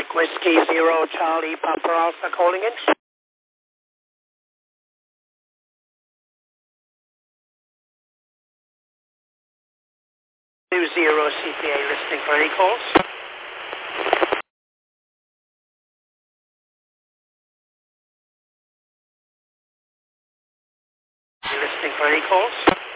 Whiskey Zero Charlie Papa Alpha calling in. 20 CPA listening for any calls. Listening for any calls.